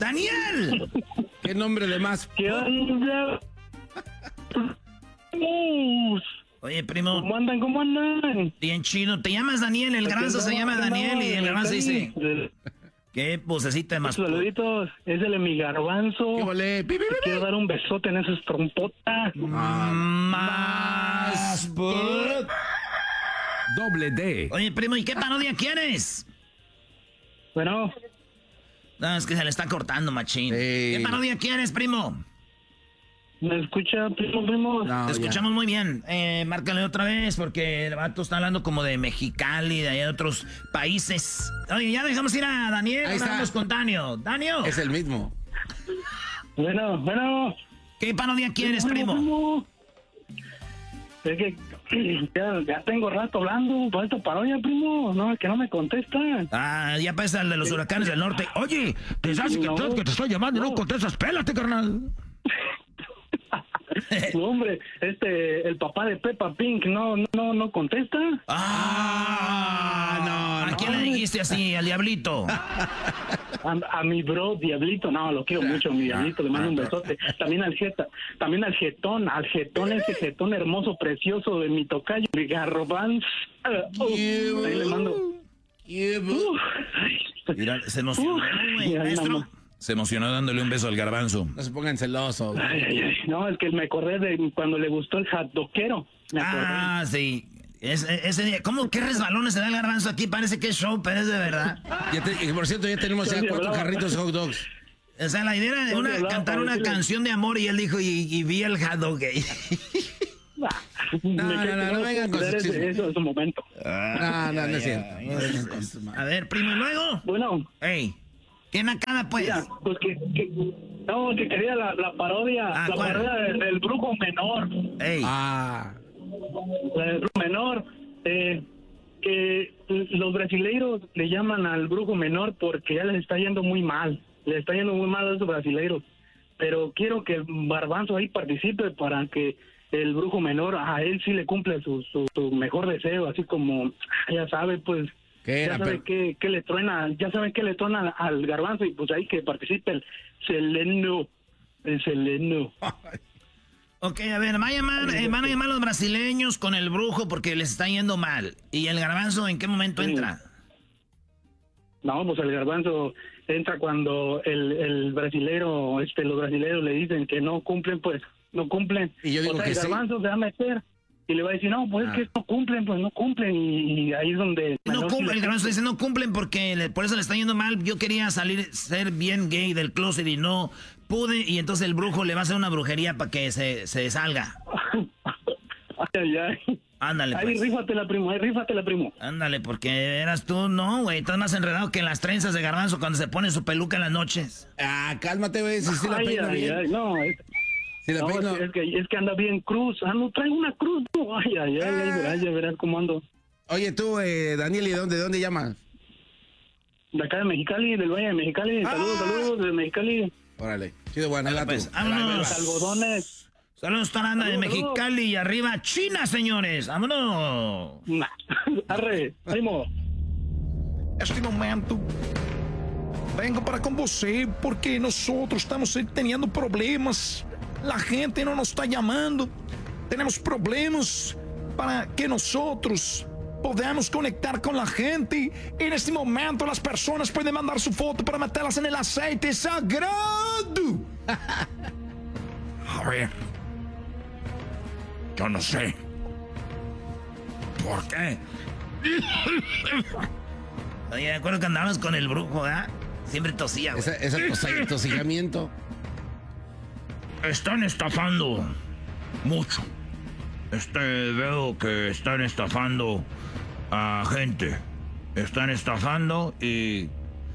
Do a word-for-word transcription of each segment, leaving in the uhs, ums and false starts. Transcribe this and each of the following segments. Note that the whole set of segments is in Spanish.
¡Daniel! ¿Qué nombre de más? ¿Qué onda? Oye, primo. ¿Cómo andan? ¿Cómo andan? Bien chido. Te llamas Daniel, el garbanzo se llama Daniel y el garbanzo dice... ¿Qué vocecita de más? Saluditos, es el de mi garbanzo. ¿Qué vale? Te quiero dar un besote en esas trompotas. Ah, más... Doble D. Oye, primo, ¿y qué parodia quieres? Bueno. No, es que se le está cortando, machín. Sí. ¿Qué parodia quieres, primo? ¿Me escucha, primo, primo? No, Te escuchamos ya. Muy bien. Eh, márcale otra vez porque el vato está hablando como de Mexicali, de allá de otros países. Oye, ya dejamos ir a Daniel. Ahí Vamos con Danio. Danio. Es el mismo. Bueno, bueno. ¿Qué parodia quieres, primo? primo? Es que ya, ya tengo rato hablando para esta parodia, primo. No, que no me contestan. Ah, ya pasa el de los huracanes del norte. Oye, te sabes que, no, que te estoy llamando y no, no contestas. Pélate, carnal. No, hombre, este, el papá de Peppa Pink no, no, no contesta. Ah, no, ¿a no, quién no, le dijiste así, al diablito? A, a mi bro, Diablito, no, lo quiero mucho, mi Diablito, le mando un besote. También al Jeta, también al Jetón, al Jetón, ese Jetón hermoso, precioso de mi tocayo, mi garbanzo. Uh, ahí le mando. Uh, Mira, se emocionó, güey, maestro. Se emocionó dándole un beso al garbanzo. No se pongan celosos. Ay, ay, ay. No, es que me acordé de cuando le gustó el hotdoquero. Ah, sí. Es, ese día, ¿cómo qué resbalones se da el garbanzo aquí? Parece que es show, pero es de verdad. Ya te, por cierto, ya tenemos ya cuatro carritos de hot dogs. O sea, la idea era de una, cantar una canción de amor y él dijo, y, y vi el hot dog gay. No, no, no, no vengan con eso. Eso es un momento. No, no, no es cierto. A ver, primo, ¿y luego? Bueno. Ey. ¿Qué nacada, pues? Mira, pues que, que, no, que quería la, la parodia, ah, la ¿cuál? parodia del, del brujo menor. Ey. Ah. La del brujo menor, eh, que los brasileiros le llaman al brujo menor porque ya les está yendo muy mal, les está yendo muy mal a esos brasileiros, pero quiero que el Garbanzo ahí participe para que el brujo menor a él sí le cumple su, su, su mejor deseo, así como, ya sabe, pues, ¿Qué era, ya sabe qué, qué le truena, ya saben qué le truena al, al Garbanzo y pues ahí que participe el Seleno, el Seleno. Ok, a ver, van a llamar, eh, van a llamar los brasileños con el brujo porque les está yendo mal. ¿Y el Garbanzo en qué momento sí. entra? No, pues el Garbanzo entra cuando el, el brasilero, este, los brasileros le dicen que no cumplen, pues, no cumplen. Y yo digo o sea, que el Garbanzo sí. se va a meter y le va a decir, no, pues ah. es que no cumplen, pues no cumplen, y, y ahí es donde... No cumple, el Garbanzo dice, no cumplen porque le, por eso le está yendo mal. Yo quería salir, ser bien gay del closet y no pude, y entonces el brujo le va a hacer una brujería para que se, se salga. Ay, ay. Ándale, pues. Ahí rífatela, primo, ahí rífatela, primo. Ándale, porque eras tú, no, güey, estás más enredado que en las trenzas de Garbanzo cuando se pone su peluca en las noches. Ah, cálmate, güey, si sí la ay, peino ay, bien. Ay, no, es... Si la no, peino... es, que, es que anda bien cruz. Ah, no, traigo una cruz. No. Ay, ay, ay, ah. ay, verás, ya verás cómo ando. Oye, tú, eh, Daniel, ¿y de dónde, de dónde llamas? De acá de Mexicali, del Valle de Mexicali. Ah. Saludos, saludos, de Mexicali. Órale, chido, bueno, gato. Pues, vámonos. Algodones. Saludos, Taranda de Mexicali y arriba China, señores. ¡Vámonos! Nah. Arre, ánimo. Este momento vengo para con você porque nosotros estamos teniendo problemas. La gente no nos está llamando. Tenemos problemas para que nosotros podamos conectar con la gente. En este momento las personas pueden mandar su foto para meterlas en el aceite sagrado. A ver, yo no sé por qué. Oye, me acuerdo que andábamos con el brujo, ¿verdad? Siempre tosía, güey. Ese, ese tos, tosigamiento. Están estafando mucho. Este, veo que están estafando a gente. Están estafando y...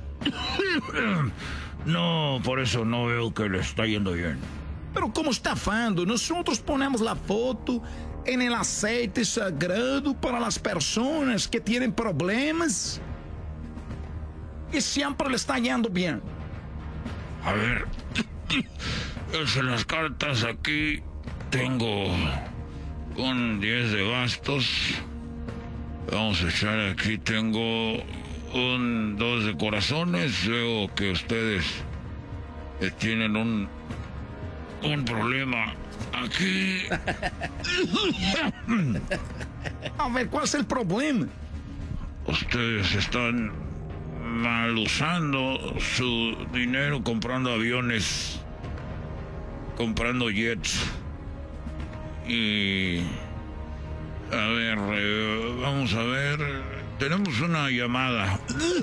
no, por eso no veo que le está yendo bien. Pero como estafando, nosotros ponemos la foto en el aceite sagrado para las personas que tienen problemas y siempre le está yendo bien. A ver, en las cartas aquí tengo un diez de bastos. Vamos a echar aquí, tengo un dos de corazones. Veo que ustedes eh, tienen un, un problema aquí. A ver, ¿cuál es el problema? Ustedes están mal usando su dinero comprando aviones, comprando jets. Y... a ver, eh, vamos a ver... tenemos una llamada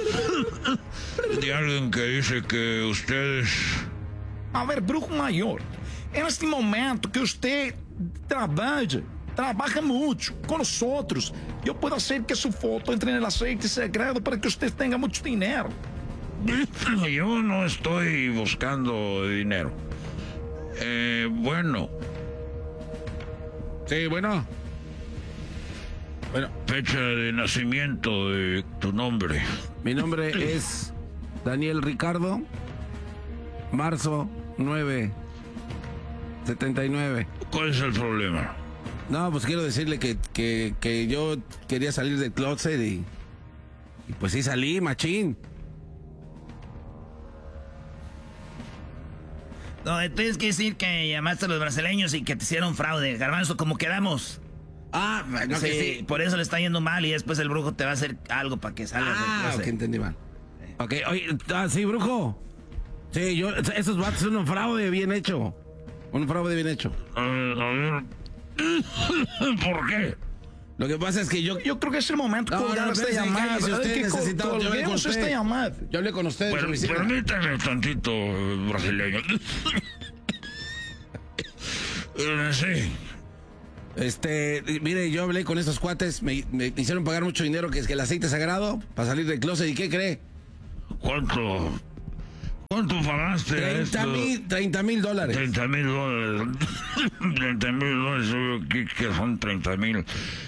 de alguien que dice que ustedes... A ver, Brujo Mayor, en este momento que usted trabaja, trabaja mucho con nosotros, yo puedo hacer que su foto entre en el aceite sagrado para que usted tenga mucho dinero. Yo no estoy buscando dinero. Eh, bueno... Sí, bueno. Bueno. Fecha de nacimiento de tu nombre. Mi nombre es Daniel Ricardo. Marzo nueve setenta y nueve. ¿Cuál es el problema? No, pues quiero decirle que, que, que yo quería salir del closet y, y pues sí salí, machín. No, tienes que decir que llamaste a los brasileños y que te hicieron fraude. Garbanzo, como quedamos. Ah, no, sí, que sí. Por eso le está yendo mal y después el brujo te va a hacer algo para que salgas. Ah, ok, entendí mal. Ok, oye, ah, sí, brujo. Sí, yo, esos vatos son un fraude bien hecho. Un fraude bien hecho. A ver, a ver. ¿Por qué? Lo que pasa es que yo... Yo creo que es el momento de no, colgar no, esta espérese, llamada. cállese, usted Que necesitaba- yo hablé con colguemos usted. esta llamada. Yo hablé con usted. Pero, oficina. permítame tantito, brasileño. Eh, sí. Este, mire, yo hablé con estos cuates, me, me hicieron pagar mucho dinero, que es que el aceite sagrado, para salir del closet, ¿y qué cree? ¿Cuánto? ¿Cuánto pagaste a treinta esto? mil, treinta mil dólares. treinta mil dólares. treinta mil dólares, yo veo aquí que son treinta mil.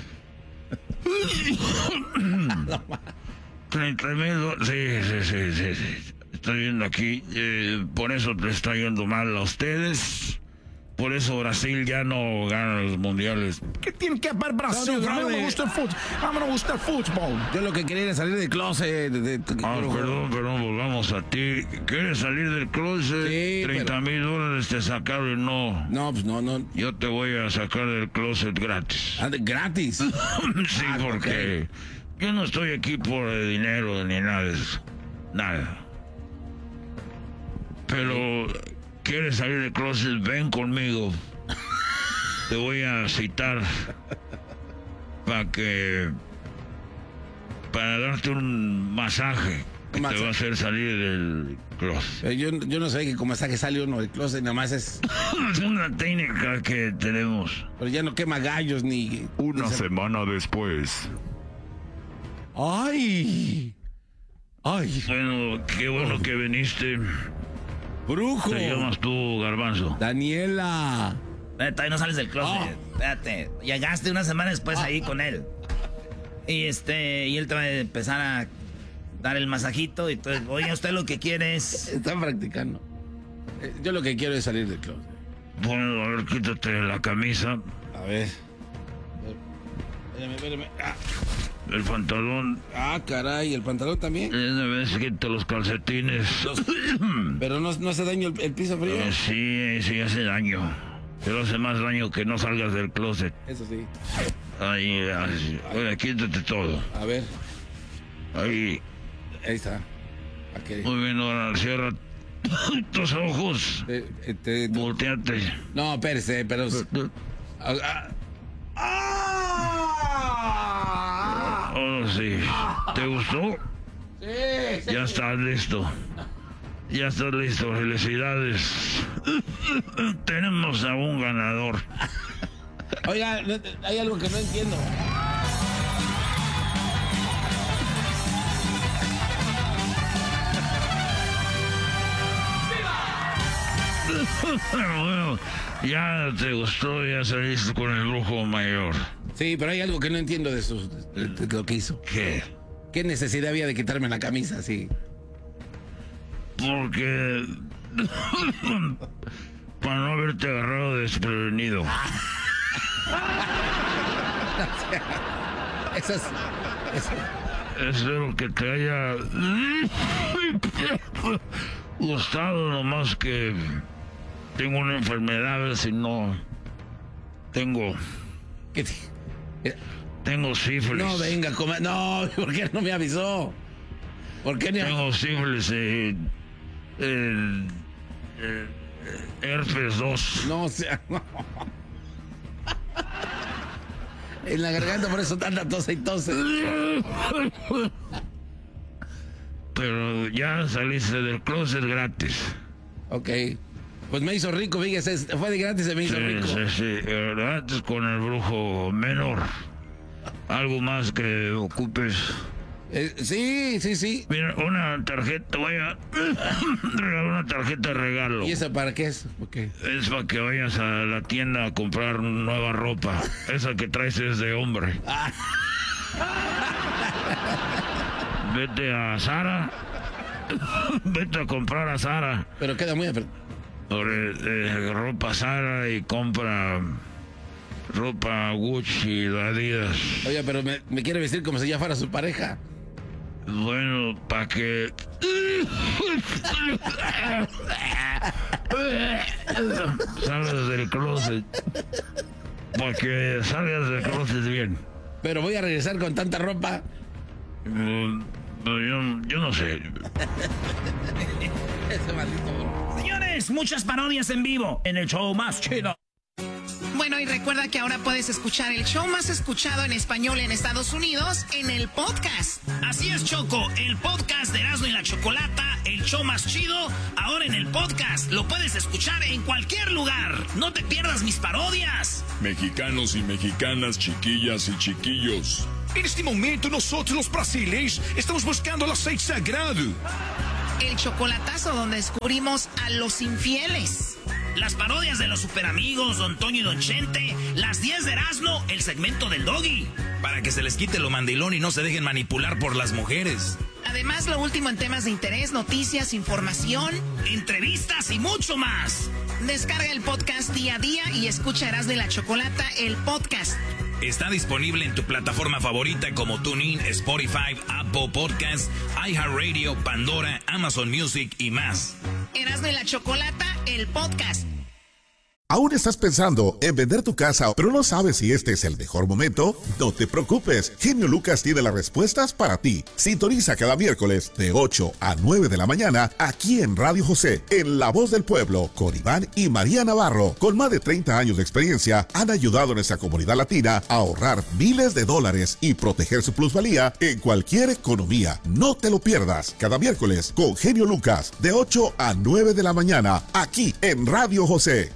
treinta mil dólares. Sí, sí, sí, sí, sí. Estoy viendo aquí. Eh, por eso te está yendo mal a ustedes. Por eso Brasil ya no gana los mundiales. ¿Qué tiene que ver Brasil? No, no, a mí no me fraude. gusta el fútbol. A mí no me gusta el fútbol. Yo lo que quería era salir del closet. De, de- Ah, yo- perdón, perdón, volvamos a ti. ¿Quieres salir del closet? Sí, treinta mil dólares te sacaron y no. No, pues no, no. Yo te voy a sacar del closet gratis. Ah, de- gratis. Sí, Ah, porque yo no estoy aquí por el dinero ni nada de eso. Nada. Pero, ¿quieres salir del closet? Ven conmigo. Te voy a citar para que... para darte un masaje que Masaje. te va a hacer salir del closet. Eh, Yo, yo no sé que como hasta que sale uno del closet, nada más es... Es una técnica que tenemos. Pero ya no quema gallos ni... Una ni se- semana después. ¡Ay! ¡Ay! Bueno, qué bueno que viniste. ¡Brujo! Te llamas tú, Garbanzo. Daniela. Eh, Todavía no sales del closet. Ah. Espérate. Llegaste una semana después ahí con él. Y este, y él te va a empezar a dar el masajito. Y entonces, oye, usted lo que quiere es. Están practicando. Eh, Yo lo que quiero es salir del closet. Bueno, a ver, quítate la camisa, A ver. Espérame, espérame. Ah, el pantalón. ah, caray, el pantalón también. Una vez quita los calcetines. Pero no, no hace daño el, el piso frío. Eh, sí, sí hace daño. Pero hace más daño que no salgas del closet. Eso sí. Ahí, así. Oye, quítate todo. A ver, Ahí. ahí está. Aquí. Muy bien, ahora cierra tus ojos. Eh, eh, te- Volteate. no, espérese, pero. Ah, ah. ¡Ah! Ahora sí. ¿Te gustó? Sí, sí. Ya estás listo. Ya estás listo. Felicidades. Tenemos a un ganador. Oiga, no- hay algo que no entiendo. Bueno, ya te gustó, ya saliste con el brujo mayor. Sí, pero hay algo que no entiendo de, sus, de, de lo que hizo. ¿Qué? ¿Qué necesidad había de quitarme la camisa así? Porque... para no haberte agarrado desprevenido. Esas. esas- Espero que te haya gustado, nomás que tengo una enfermedad, a ver si no tengo... ¿Qué te... Tengo sífilis. No, venga, come... No, ¿por qué no me avisó? ¿Por qué no? Tengo sífilis, eh, el, el, el herpes dos. No, o sea, no. En la garganta, por eso tanta tose y tose. Pero ya saliste del closet gratis. Ok. Pues me hizo rico, fíjese, fue de gratis, se me hizo Sí, rico. sí, sí, gratis con el brujo menor. Algo más que ocupes. Eh, sí, sí, sí. Mira, una tarjeta, voy a regalar una tarjeta de regalo. ¿Y esa para qué es? Okay. Es para que vayas a la tienda a comprar nueva ropa. Esa que traes es de hombre. Ah. Vete a Zara. Vete a comprar a Zara. Pero queda muy... Por, eh, ropa Zara y compra ropa Gucci, Adidas. Oye, pero me, me quiere vestir como si ya fuera su pareja. Bueno, para que... salgas del closet. Para que salgas del closet bien. Pero voy a regresar con tanta ropa. Uh, yo, yo no sé. Ese maldito bro. Señores, muchas parodias en vivo en el show más chido. Bueno, y recuerda que ahora puedes escuchar el show más escuchado en español en Estados Unidos en el podcast. Así es, Choco, el podcast de Erasmo y la Chocolata, el show más chido, ahora en el podcast. Lo puedes escuchar en cualquier lugar. No te pierdas mis parodias. Mexicanos y mexicanas, chiquillas y chiquillos. En este momento nosotros los brasileños estamos buscando el aceite sagrado. El chocolatazo donde descubrimos a los infieles. Las parodias de los superamigos, Don Toño y Don Chente, las diez de Erasmo, el segmento del Doggy. Para que se les quite lo mandilón y no se dejen manipular por las mujeres. Además, lo último en temas de interés, noticias, información, entrevistas y mucho más. Descarga el podcast día a día y escucha Erasmo y la Chocolata, el podcast. Está disponible en tu plataforma favorita como TuneIn, Spotify, Apple Podcasts, iHeartRadio, Pandora, Amazon Music y más. Erasmo y la Chocolata, el podcast. ¿Aún estás pensando en vender tu casa, pero no sabes si este es el mejor momento? No te preocupes, Genio Lucas tiene las respuestas para ti. Sintoniza cada miércoles de ocho a nueve de la mañana aquí en Radio José, en La Voz del Pueblo, con Iván y María Navarro. Con más de treinta años de experiencia, han ayudado a nuestra comunidad latina a ahorrar miles de dólares y proteger su plusvalía en cualquier economía. No te lo pierdas, cada miércoles con Genio Lucas, de ocho a nueve de la mañana, aquí en Radio José.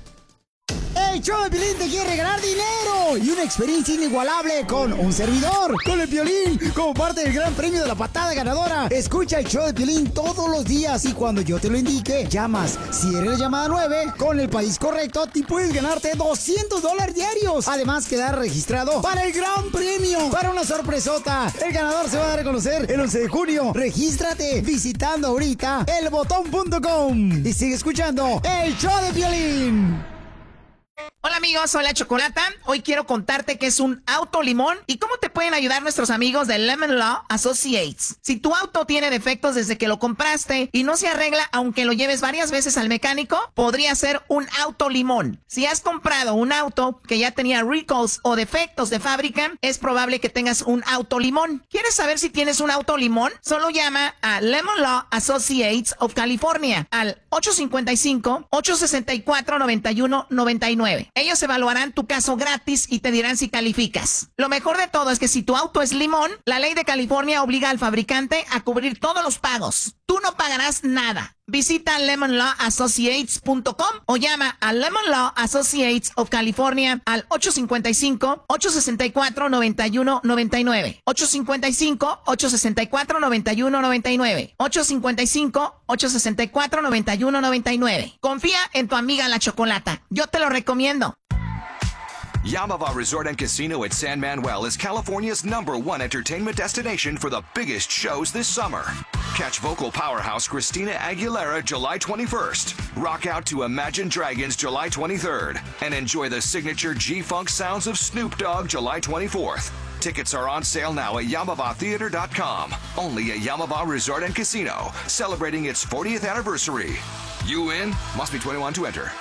El show de Piolín te quiere regalar dinero y una experiencia inigualable con un servidor, con el Piolín, como parte del gran premio de la patada ganadora. Escucha el show de Piolín todos los días y cuando yo te lo indique, llamas. Si eres la llamada nueve, con el país correcto, te puedes ganarte doscientos dólares diarios. Además, quedar registrado para el gran premio, para una sorpresota. El ganador se va a dar a conocer el once de junio. Regístrate visitando ahorita el botón punto com y sigue escuchando el show de Piolín. Hola amigos, soy la Chocolata. Hoy quiero contarte qué es un auto limón y cómo te pueden ayudar nuestros amigos de Lemon Law Associates. Si tu auto tiene defectos desde que lo compraste y no se arregla aunque lo lleves varias veces al mecánico, podría ser un auto limón. Si has comprado un auto que ya tenía recalls o defectos de fábrica, es probable que tengas un auto limón. ¿Quieres saber si tienes un auto limón? Solo llama a Lemon Law Associates of California al ocho cinco cinco, ocho seis cuatro, nueve uno nueve nueve. Ellos evaluarán tu caso gratis y te dirán si calificas. Lo mejor de todo es que si tu auto es limón, la ley de California obliga al fabricante a cubrir todos los pagos. Tú no pagarás nada. Visita lemon law associates punto com o llama a Lemon Law Associates of California al ocho cinco cinco, ocho seis cuatro, nueve uno nueve nueve. ocho cinco cinco, ocho seis cuatro, nueve uno nueve nueve. ocho cinco cinco, ocho seis cuatro, nueve uno nueve nueve. Confía en tu amiga la Chocolata. Yo te lo recomiendo. Yamava Resort and Casino at San Manuel is California's number one entertainment destination for the biggest shows this summer. Catch vocal powerhouse Christina Aguilera July twenty-first, rock out to Imagine Dragons July twenty-third, and enjoy the signature G-Funk sounds of Snoop Dogg July twenty-fourth. Tickets are on sale now at Yamava Theater dot com. Only at Yamava Resort and Casino, celebrating its fortieth anniversary. You in? Must be twenty-one to enter.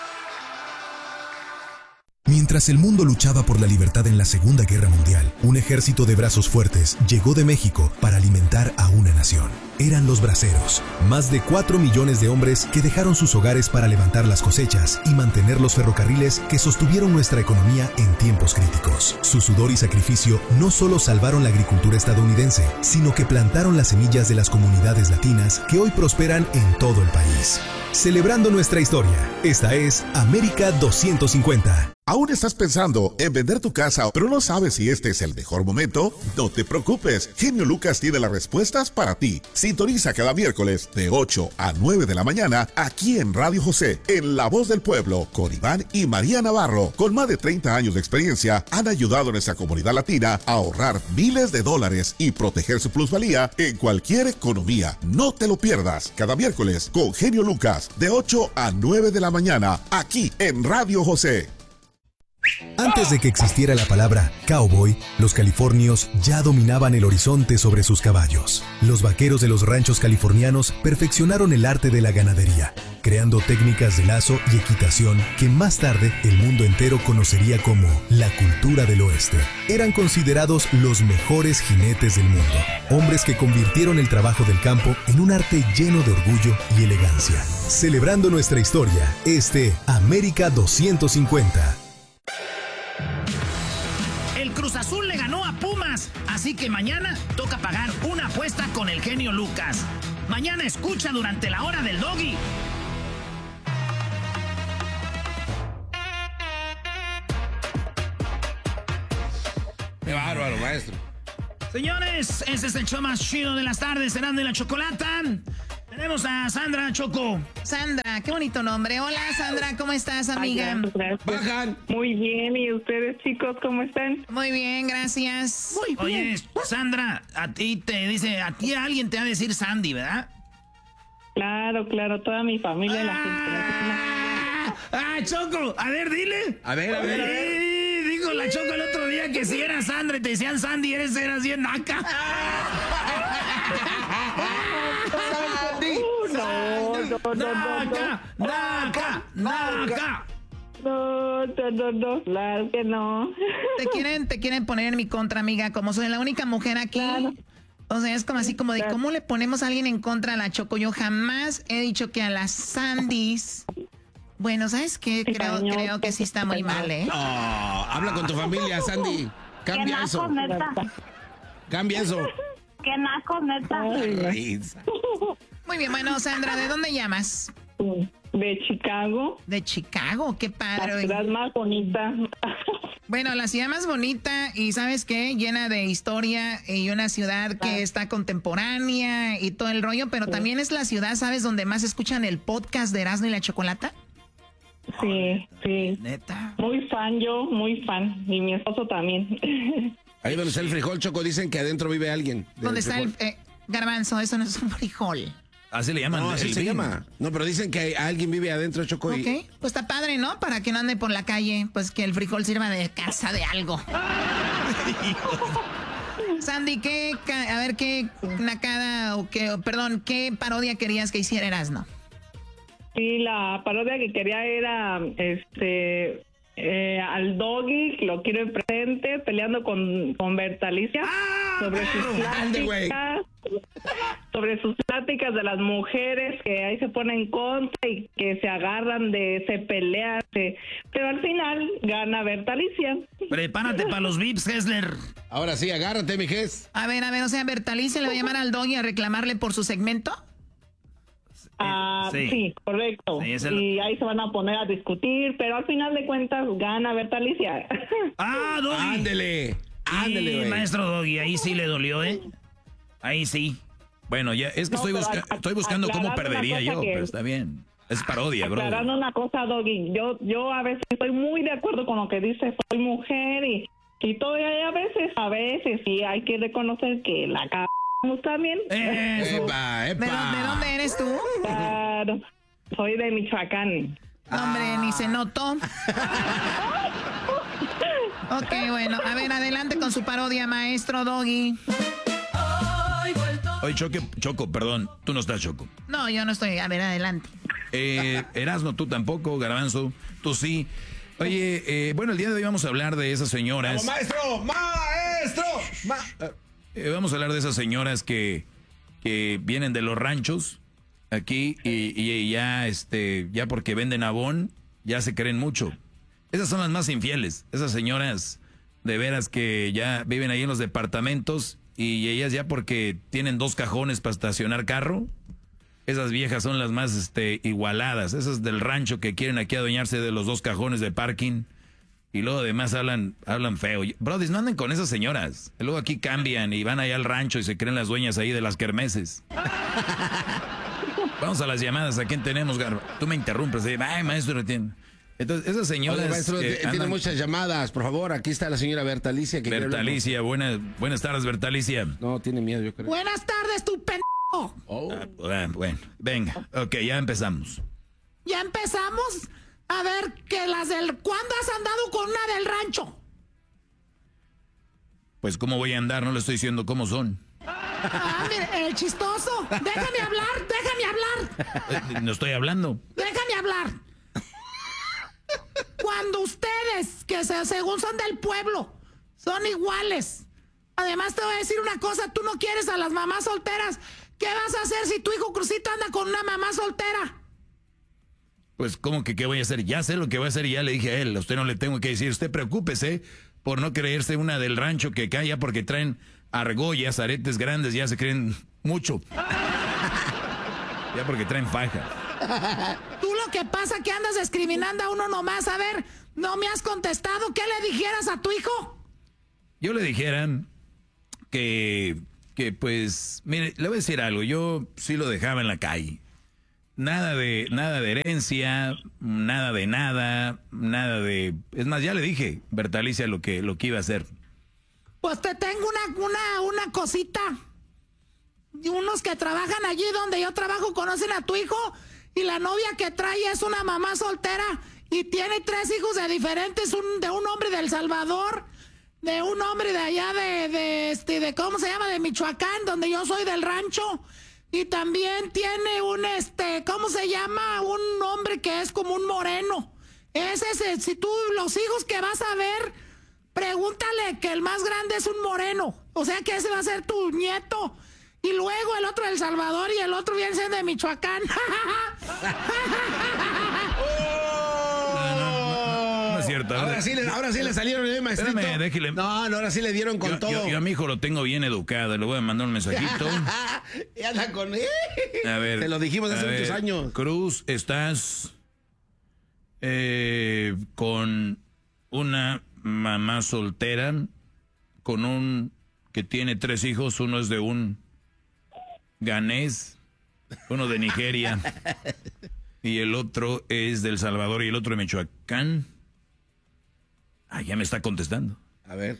Mientras el mundo luchaba por la libertad en la Segunda Guerra Mundial, un ejército de brazos fuertes llegó de México para alimentar a una nación. Eran los braceros, más de cuatro millones de hombres que dejaron sus hogares para levantar las cosechas y mantener los ferrocarriles que sostuvieron nuestra economía en tiempos críticos. Su sudor y sacrificio no solo salvaron la agricultura estadounidense, sino que plantaron las semillas de las comunidades latinas que hoy prosperan en todo el país. Celebrando nuestra historia, esta es América doscientos cincuenta. ¿Aún estás pensando en vender tu casa, pero no sabes si este es el mejor momento? No te preocupes, Genio Lucas tiene las respuestas para ti. Sintoniza cada miércoles de ocho a nueve de la mañana aquí en Radio José, en La Voz del Pueblo, con Iván y María Navarro. Con más de treinta años de experiencia, han ayudado a nuestra comunidad latina a ahorrar miles de dólares y proteger su plusvalía en cualquier economía. No te lo pierdas, cada miércoles con Genio Lucas, de ocho a nueve de la mañana, aquí en Radio José. Antes de que existiera la palabra cowboy, los californios ya dominaban el horizonte sobre sus caballos. Los vaqueros de los ranchos californianos perfeccionaron el arte de la ganadería, creando técnicas de lazo y equitación que más tarde el mundo entero conocería como la cultura del oeste. Eran considerados los mejores jinetes del mundo, hombres que convirtieron el trabajo del campo en un arte lleno de orgullo y elegancia. Celebrando nuestra historia, este América doscientos cincuenta. El Cruz Azul le ganó a Pumas, así que mañana toca pagar una apuesta con el genio Lucas. Mañana escucha durante la hora del Doggy. Qué bárbaro, maestro. Señores, este es el show más chido de las tardes, Serán de la Chocolata. Tenemos a Sandra Choco. Sandra, qué bonito nombre. Hola, Sandra, ¿cómo estás, amiga? Bajan. Muy bien, ¿y ustedes, chicos, cómo están? Muy bien, gracias. Muy bien. Oye, Sandra, a ti te dice, a ti alguien te va a decir Sandy, ¿verdad? Claro, claro, toda mi familia, ah, la gente. Ah, Choco, a ver, dile. A ver, a ver, a ver. Sí, dijo la Choco el otro día que si era Sandra y te decían Sandy, eres, eras bien naca. No, no, no, naca, naca, naca. No, no, no, no, claro que no. Te quieren, te quieren poner en mi contra, amiga, como soy la única mujer aquí. Claro. O sea, es como así como de cómo le ponemos a alguien en contra a la Choco. Yo jamás he dicho que a las Sandys. Bueno, ¿sabes qué? Creo, creo que sí está muy mal, ¿eh? No, habla con tu familia, Sandy. Cambia ¿Qué eso. naco, neta? Cambia eso. Qué naco, neta. Muy bien, bueno, Sandra, ¿de dónde llamas? De Chicago. De Chicago, qué padre. La ciudad más bonita. Bueno, la ciudad más bonita y ¿sabes qué? Llena de historia y una ciudad que ah. está contemporánea y todo el rollo, pero sí. También es la ciudad, ¿sabes? Donde más escuchan el podcast de Erasmo y la Chocolata. Sí, sí. Neta. Muy fan yo, muy fan. Y mi esposo también. Ahí donde está el frijol, Choco, dicen que adentro vive alguien. ¿Dónde está el eh, garbanzo? Eso no es un frijol. Así le llaman. No, así se llama. No, pero dicen que alguien vive adentro, Choco. Ok, y... pues está padre, ¿no? Para que no ande por la calle, pues que el frijol sirva de casa de algo. Sandy, ¿qué, a ver, qué nacada o qué, perdón, qué parodia querías que hiciera Erasmo? Sí, la parodia que quería era, este... Eh, al Doggy, lo quiero enfrente, peleando con, con Bertalicia ¡Ah! sobre sus pláticas, sobre sus pláticas de las mujeres que ahí se ponen en contra y que se agarran de, se pelean, se, pero al final gana Bertalicia. Prepárate para los V I Ps, Hessler. Ahora sí, agárrate, mi Ges. A ver, a ver, o sea, Bertalicia le va a llamar al Doggy a reclamarle por su segmento. Ah, sí. sí, correcto. Sí, el... Y ahí se van a poner a discutir, pero al final de cuentas gana Bertalicia. ¡Ah, Doggy! ¡Ándele! ¡Ándele, güey! Maestro Doggy, ahí sí le dolió, ¿eh? Ahí sí. Bueno, ya es que no, estoy, busca estoy buscando cómo perdería yo, que... pero está bien. Es parodia, bro. Aclarando una cosa, Doggy, yo, yo a veces estoy muy de acuerdo con lo que dice, soy mujer y, y todavía a veces, a veces sí hay que reconocer que la cagamos también. Eso. Epa, epa. ¿De, dónde, ¿De dónde eres tú? Claro, soy de Michoacán. No, hombre, ni se notó. Ok, bueno, a ver, adelante con su parodia, maestro Doggy. Oye, Choque, Choco, perdón, tú no estás, Choco. No, yo no estoy. A ver, adelante. Eh, Erasmo, tú tampoco, Garbanzo, tú sí. Oye, eh, bueno, el día de hoy vamos a hablar de esas señoras. ¡Vamos, maestro! ¡Maestro! Ma eh, vamos a hablar de esas señoras que, que vienen de los ranchos aquí y, y ya, este, ya porque venden abón, ya se creen mucho. Esas son las más infieles. Esas señoras de veras que ya viven ahí en los departamentos y ellas ya porque tienen dos cajones para estacionar carro. Esas viejas son las más este, igualadas. Esas del rancho que quieren aquí adueñarse de los dos cajones de parking. Y luego además hablan, hablan feo. Brody, no anden con esas señoras. Y luego aquí cambian y van allá al rancho y se creen las dueñas ahí de las kermeses. Vamos a las llamadas. ¿A quién tenemos, Garba? Tú me interrumpes. ¿Eh? Ay, maestro, tiene. Entonces, esas señoras... Oye, maestro, que tiene andan... muchas llamadas. Por favor, aquí está la señora Bertalicia. Que Bertalicia, buenas, buenas tardes, Bertalicia. No, tiene miedo, yo creo. Buenas tardes, tu pendejo. Oh. Ah, bueno, bueno, venga. Ok, ya empezamos. Ya empezamos. A ver, que las del... ¿Cuándo has andado con una del rancho? Pues, ¿cómo voy a andar? No le estoy diciendo cómo son. Ah, mire, el chistoso. Déjame hablar, déjame hablar. Eh, no estoy hablando. Déjame hablar. Cuando ustedes, que se, según son del pueblo, son iguales. Además, te voy a decir una cosa. Tú no quieres a las mamás solteras. ¿Qué vas a hacer si tu hijo Crucito anda con una mamá soltera? Pues, ¿cómo que qué voy a hacer? Ya sé lo que voy a hacer y ya le dije a él. A usted no le tengo que decir. Usted preocúpese por no creerse una del rancho que cae ya porque traen argollas, aretes grandes, ya se creen mucho. Ya porque traen faja. Tú lo que pasa que andas discriminando a uno nomás. A ver, no me has contestado. ¿Qué le dijeras a tu hijo? Yo le dijera que, que pues, mire, le voy a decir algo. Yo sí lo dejaba en la calle. Nada de, nada de herencia, nada de nada, nada de... Es más, ya le dije, Bertalicia, lo que, lo que iba a hacer. Pues te tengo una, una, una cosita. Y unos que trabajan allí donde yo trabajo conocen a tu hijo y la novia que trae es una mamá soltera y tiene tres hijos de diferentes, un, de un hombre de El Salvador, de un hombre de allá de, de, este, de, ¿cómo se llama? De Michoacán, donde yo soy del rancho. Y también tiene un, este, ¿cómo se llama? Un hombre que es como un moreno. Ese es, si tú, los hijos que vas a ver, pregúntale que el más grande es un moreno. O sea que ese va a ser tu nieto. Y luego el otro de El Salvador y el otro viene siendo de Michoacán. No es cierto. Ahora sí, le, ahora sí le salieron, ¿eh, maestrito? Espérame, déjele. No, no, ahora sí le dieron con yo, todo. Yo, yo a mi hijo lo tengo bien educado. Le voy a mandar un mensajito. Y anda con él. A ver. Te lo dijimos hace a muchos ver, años. Cruz, estás eh, con una mamá soltera, con un que tiene tres hijos. Uno es de un ganés, uno de Nigeria y el otro es de El Salvador y el otro de Michoacán. Ah, ya me está contestando. A ver.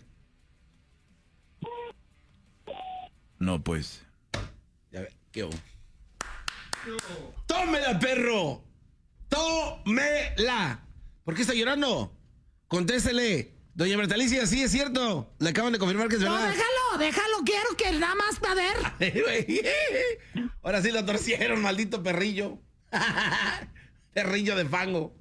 No, pues. Ya ver, ¿qué hubo? ¡Tómela, perro! ¡Tómela! ¿Por qué está llorando? Contéstele. Doña Bertalicia, sí, es cierto. Le acaban de confirmar que es No, verdad. déjalo, déjalo, quiero que nada más para ver. Ahora sí lo torcieron, maldito perrillo. Perrillo de fango.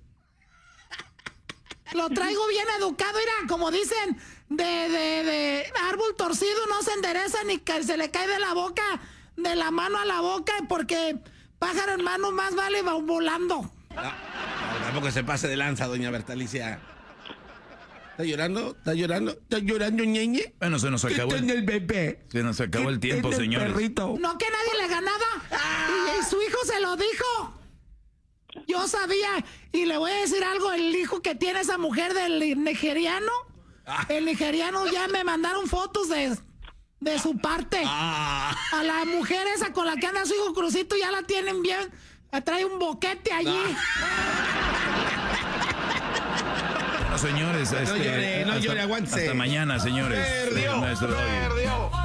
Lo traigo bien educado, mira, como dicen, de, de, de árbol torcido no se endereza ni que se le cae de la boca, de la mano a la boca, porque pájaro en mano más vale va volando. No, no, tampoco se pase de lanza, doña Bertalicia. ¿Está llorando? ¿Está llorando? ¿Está llorando, ñeñe? Bueno, se nos acabó el... el bebé? Se nos acabó el tiempo, el señores. Perrito? No, que nadie le ganaba. Y, y su hijo se lo dijo. Yo sabía. Y le voy a decir algo, el hijo que tiene esa mujer del nigeriano, ah. el nigeriano ya me mandaron fotos de, de su parte. Ah. A la mujer esa con la que anda su hijo Crucito ya la tienen bien trae un boquete allí. Bueno, señores, no este, llore, no hasta, llore, aguántese. Hasta mañana, señores. Perdió, Maestro Doggy. perdió.